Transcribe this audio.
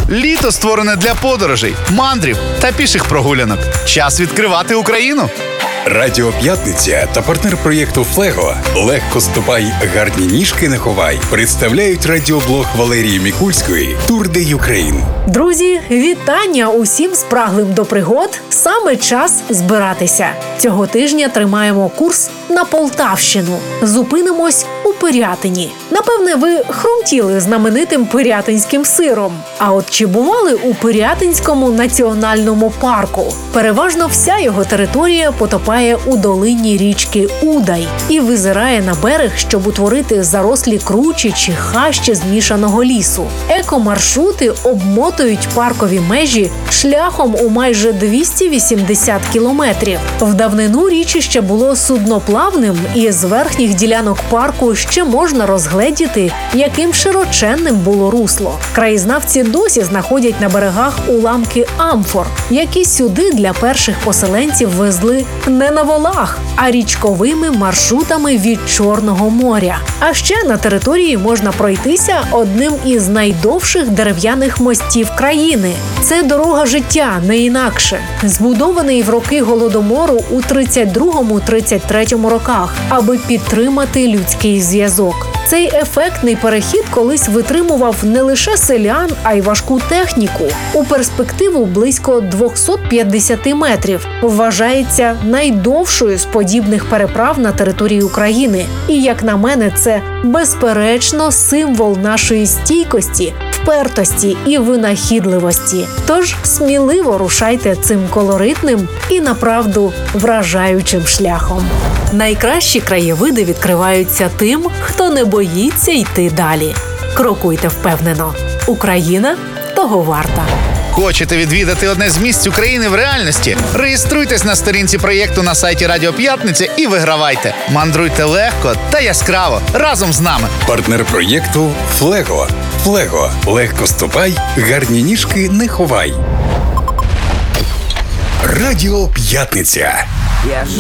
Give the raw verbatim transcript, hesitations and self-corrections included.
Літо створене для подорожей, мандрів та піших прогулянок. Час відкривати Україну. Радіо П'ятниця та партнер проєкту «Флего» «Легко ступай, гарні ніжки не ховай» представляють радіоблог Валерії Мікульської «Тур де Юкрейн». Друзі, вітання усім спраглим до пригод. Саме час збиратися. Цього тижня тримаємо курс на Полтавщину. Зупинимось у Пирятині. Напевне, ви хрумтіли знаменитим пирятинським сиром. А от чи бували у Пирятинському національному парку? Переважно вся його територія потопає у долині річки Удай і визирає на берег, щоб утворити зарослі кручі чи хащі змішаного лісу. Екомаршрути обмотують паркові межі шляхом у майже двісті вісімдесят кілометрів. В давнину річище було судноплавним, і з верхніх ділянок парку ще можна розгледіти, яким широченним було русло. Краєзнавці досі знаходять на берегах уламки амфор, які сюди для перших поселенців везли не на волах, а річковими маршрутами від Чорного моря. А ще на території можна пройтися одним із найдовших дерев'яних мостів країни. Це дорога життя, не інакше. Збудований в роки Голодомору у тридцять другому - тридцять третьому роках, аби підтримати людський зв'язок. Цей ефектний перехід колись витримував не лише селян, а й важку техніку. У перспективу близько двісті п'ятдесят метрів. Вважається найдовшою з подібних переправ на території України. І, як на мене, це безперечно символ нашої стійкості, впертості і винахідливості. Тож сміливо рушайте цим колоритним і, направду, вражаючим шляхом. Найкращі краєвиди відкриваються тим, хто не боїться йти далі. Крокуйте впевнено. Україна того варта. Хочете відвідати одне з місць України в реальності? Реєструйтесь на сторінці проєкту на сайті Радіо П'ятниця і вигравайте. Мандруйте легко та яскраво разом з нами. Партнер проєкту «Флего». «Флего» – легко ступай, гарні ніжки не ховай. Радіо П'ятниця.